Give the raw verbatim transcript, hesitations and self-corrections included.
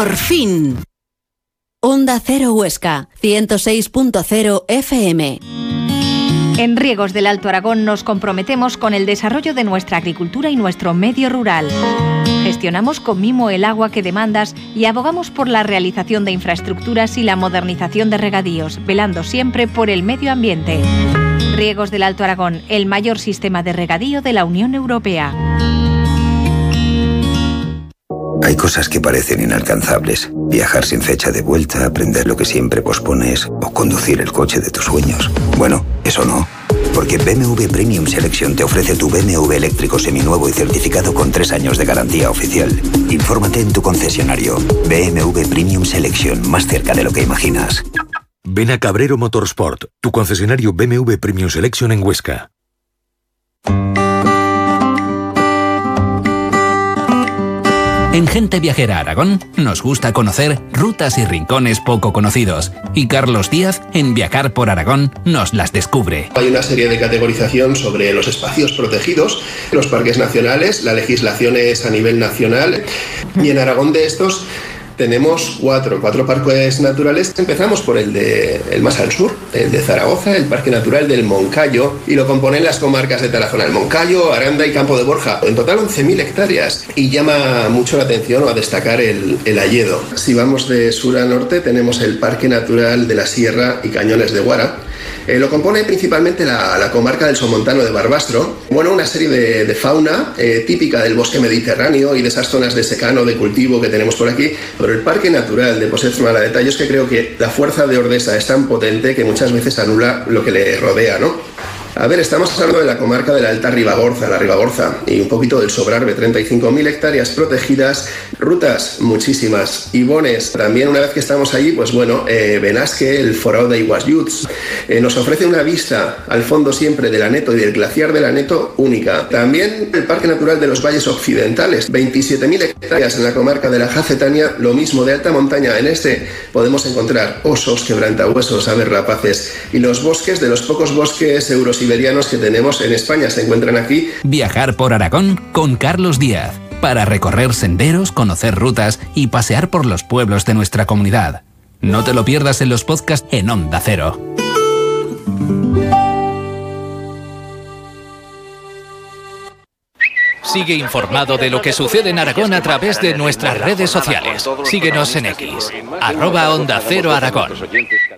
Por fin. Onda Cero Huesca, ciento seis punto cero F M. En Riegos del Alto Aragón nos comprometemos con el desarrollo de nuestra agricultura y nuestro medio rural. Gestionamos con mimo el agua que demandas y abogamos por la realización de infraestructuras y la modernización de regadíos, velando siempre por el medio ambiente. Riegos del Alto Aragón, el mayor sistema de regadío de la Unión Europea. Hay cosas que parecen inalcanzables. Viajar sin fecha de vuelta, aprender lo que siempre pospones o conducir el coche de tus sueños. Bueno, eso no. Porque B M W Premium Selection te ofrece tu B M W eléctrico seminuevo y certificado con tres años de garantía oficial. Infórmate en tu concesionario. B M W Premium Selection, más cerca de lo que imaginas. Ven a Cabrero Motorsport, tu concesionario B M W Premium Selection en Huesca. En Gente Viajera Aragón nos gusta conocer rutas y rincones poco conocidos, y Carlos Díaz, en Viajar por Aragón, nos las descubre. Hay una serie de categorización sobre los espacios protegidos, los parques nacionales, la legislación es a nivel nacional, y en Aragón de estos tenemos cuatro, cuatro parques naturales. Empezamos por el de el más al sur, el de Zaragoza, el Parque Natural del Moncayo, y lo componen las comarcas de Tarazona, el Moncayo, Aranda y Campo de Borja. En total once mil hectáreas, y llama mucho la atención o a destacar el, el Alledo. Si vamos de sur a norte, tenemos el Parque Natural de la Sierra y Cañones de Guara. Eh, lo compone principalmente la, la comarca del Somontano de Barbastro. Bueno, una serie de, de fauna eh, típica del bosque mediterráneo y de esas zonas de secano, de cultivo que tenemos por aquí. Pero el Parque Natural de Poset Maladeta, yo es que creo que la fuerza de Ordesa es tan potente que muchas veces anula lo que le rodea, ¿no? A ver, estamos hablando de la comarca de la Alta Ribagorza, la Ribagorza, y un poquito del Sobrarbe, treinta y cinco mil hectáreas protegidas, rutas muchísimas, Ibones, también una vez que estamos allí, pues bueno, eh, Benasque, el Forao de Iguasllutz, eh, nos ofrece una vista al fondo siempre del Aneto y del glaciar del Aneto única. También el Parque Natural de los Valles Occidentales, veintisiete mil hectáreas en la comarca de la Jacetania, lo mismo de alta montaña. En este podemos encontrar osos, quebrantahuesos, aves rapaces, y los bosques, de los pocos bosques euros siberianos que tenemos en España se encuentran aquí. Viajar por Aragón con Carlos Díaz, para recorrer senderos, conocer rutas y pasear por los pueblos de nuestra comunidad. No te lo pierdas en los podcasts en Onda Cero. Sigue informado de lo que sucede en Aragón a través de nuestras redes sociales. Síguenos en X, arroba Onda Cero Aragón.